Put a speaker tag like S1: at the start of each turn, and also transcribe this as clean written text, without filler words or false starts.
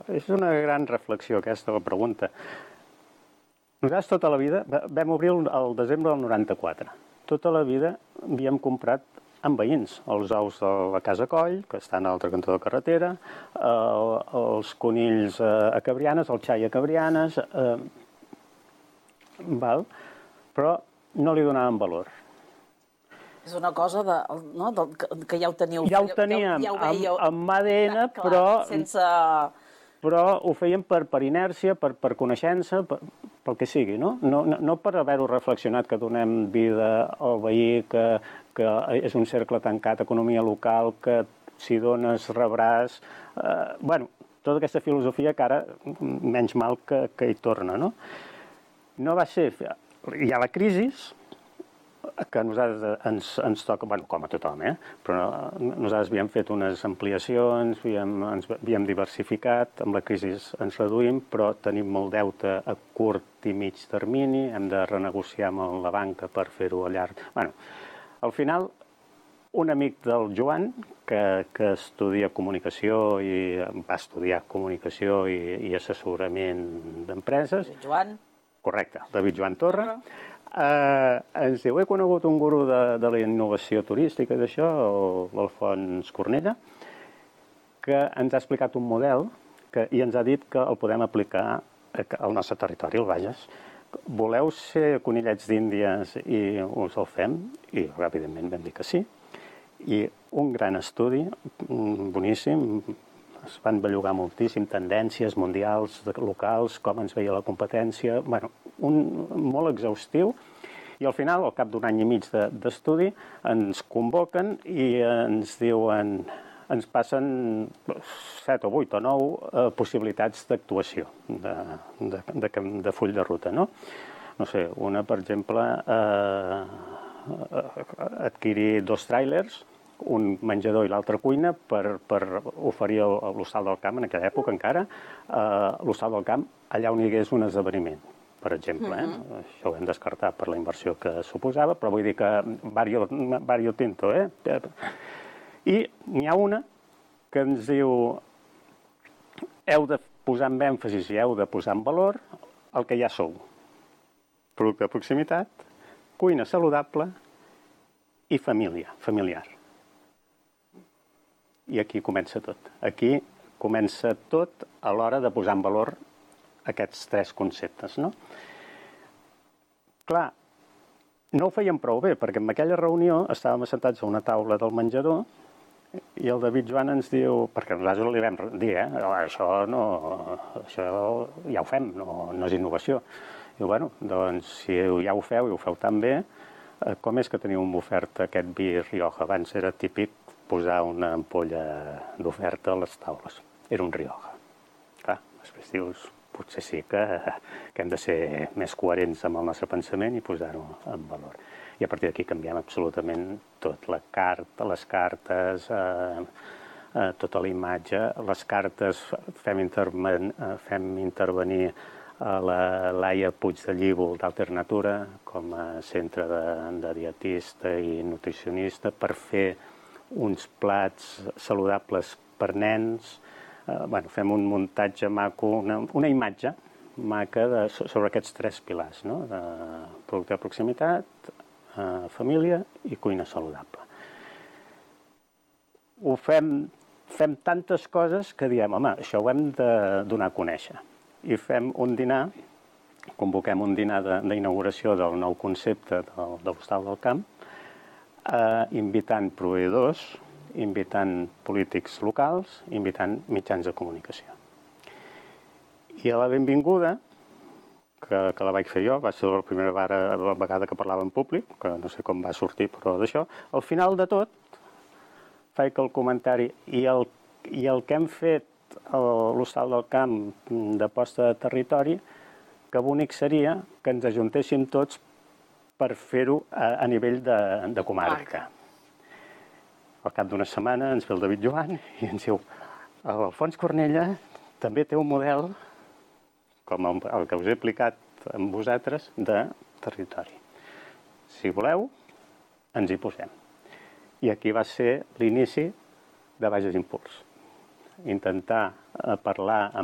S1: és una gran reflexió aquesta, la pregunta. Nosaltres tota la vida, vam obrir el desembre del 94, tota la vida havíem comprat amb veïns, els ous de la Casa Coll, que estan a l'altre cantó de carretera, els conills a Cabrianes, el xai a Cabrianes, però no li donàvem valor.
S2: És una cosa que ja ho teníeu.
S1: Ja ho teníem amb ADN, però ho fèiem per inèrcia, per coneixença, pel que sigui, no? No per haver-ho reflexionat que donem vida al veí, que és un cercle tancat, economia local, que si dones rebràs... tota aquesta filosofia que ara menys mal que hi torna, no? No va ser... Hi ha la crisi, que a nosaltres ens toca, com a tothom, però nosaltres havíem fet unes ampliacions, havíem diversificat, amb la crisi ens reduïm, però tenim molt deute a curt i mig termini, hem de renegociar amb la banca per fer-ho a llarg... Al final, un amic del Joan, que estudia comunicació i va estudiar comunicació i assessorament d'empreses...
S2: Joan?
S1: Correcte, David Joan Torra. Ens diu, he conegut un guru de la innovació turística i d'això, l'Alfons Cornella, que ens ha explicat un model i ens ha dit que el podem aplicar al nostre territori, al Bages. Voleu ser conillets d'Índies i us el fem? I ràpidament vam dir que sí. I un gran estudi, boníssim, es van bellugar moltíssim, tendències mundials, locals, com ens veia la competència, molt exhaustiu. I al final, al cap d'un any i mig d'estudi, ens convoquen i ens diuen, ens passen 7 o 8 o 9 possibilitats d'actuació, de full de ruta, no? No sé, una, per exemple, adquirir 2 tràilers, un menjador i l'altra cuina per oferir a l'Hostal del Camp, en aquella època encara, l'Hostal del Camp, allà on hi hagués un esdeveniment, per exemple. Això ho hem descartat per la inversió que suposava, però vull dir que vario tinto. I n'hi ha una que ens diu heu de posar en èmfasis i heu de posar en valor el que ja sou. Producte de proximitat, cuina saludable i família, familiar. I aquí comença tot. Aquí comença tot a l'hora de posar en valor aquests 3 conceptes, no? Clar, no ho fèiem prou bé, perquè en aquella reunió estàvem assentats a una taula del menjador i el David Joan ens diu, perquè nosaltres li vam dir, això ja ho fem, no és innovació. Diu, doncs si ja ho feu i ho feu tan bé, com és que teniu una oferta, aquest vi Rioja? Abans era típic posar una ampolla d'oferta a les taules. Era un Rioja. Clar, després dius, potser sí que hem de ser més coherents amb el nostre pensament i posar-ho en valor. I a partir d'aquí canviem absolutament tot. Les cartes, tota la imatge. Les cartes fem intervenir a la Laia Puig de Llívol d'Alternatura com a centre de dietista i nutricionista per fer uns plats saludables per nens. Fem un muntatge maco, una imatge maca sobre aquests 3 pilars, no? Producte de proximitat, família i cuina saludable. Ho fem tantes coses que diem, home, això ho hem de donar a conèixer. I fem un dinar, convoquem un dinar d'inauguració del nou concepte de l'Hostal del Camp, invitant proveïdors, invitant polítics locals, invitant mitjans de comunicació. I a la benvinguda, que la vaig fer jo, va ser la primera vegada que parlava en públic, que no sé com va sortir, però d'això, al final de tot, faig el comentari, i el que hem fet a l'Hostal del Camp d'aposta de territori, que bonic seria que ens ajuntéssim tots per fer-ho a nivell de comarca. Al cap d'una setmana ens ve el David Joan i ens diu l'Alfons Cornella també té un model, com el que us he aplicat amb vosaltres, de territori. Si voleu, ens hi posem. I aquí va ser l'inici de Bages Impuls. Intentar parlar amb